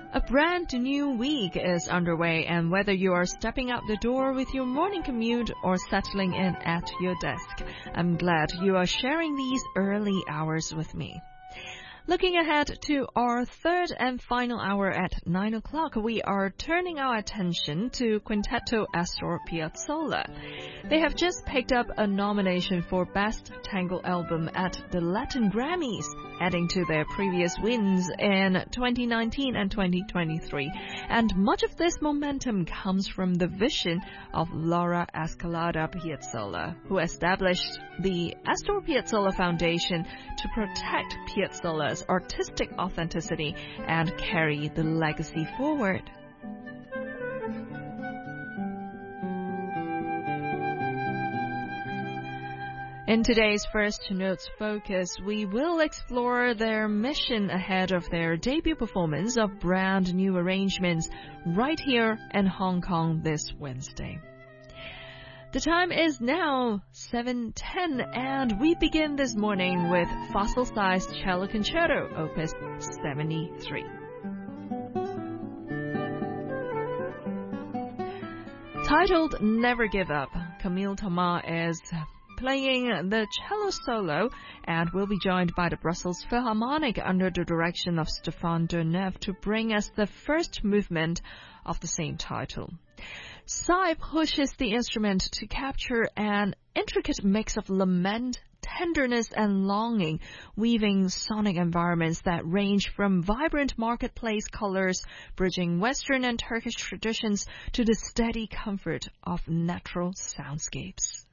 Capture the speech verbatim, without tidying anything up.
A brand new week is underway, and whether you are stepping out the door with your morning commute or settling in at your desk, I'm glad you are sharing these early hours with me. Looking ahead to our third and final hour at nine o'clock, we are turning our attention to Quinteto Astor Piazzolla. They have just picked up a nomination for Best Tango Album at the Latin Grammys, adding to their previous wins in twenty nineteen and twenty twenty-three. And much of this momentum comes from the vision of Laura Escalada Piazzolla, who established the Astor Piazzolla Foundation to protect Piazzolla's artistic authenticity and carry the legacy forward. In today's First Notes Focus, we will explore their mission ahead of their debut performance of brand new arrangements right here in Hong Kong this Wednesday. The time is now seven ten, and we begin this morning with Fossil-Sized Cello Concerto, Opus seventy-three. Titled Never Give Up, Camille Thomas is playing the cello solo and will be joined by the Brussels Philharmonic under the direction of Stéphane Deneuve to bring us the first movement of the same title. Psy pushes the instrument to capture an intricate mix of lament, tenderness, and longing, weaving sonic environments that range from vibrant marketplace colors, bridging Western and Turkish traditions, to the steady comfort of natural soundscapes.